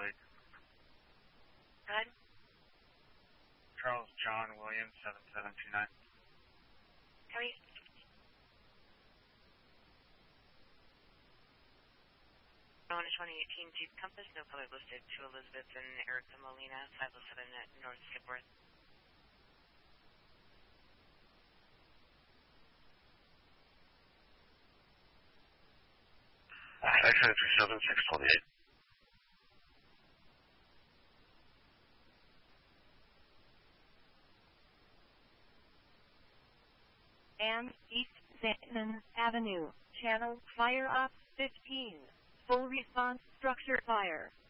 plate. Go ahead. Charles John Williams, 7729. Copy. On a 2018 Jeep Compass, no color listed, to Elizabeth and Erica Molina, 507 at North Skipworth. Actually, 37628. And East Stanton Avenue, channel fire up 15. Full response structure fire.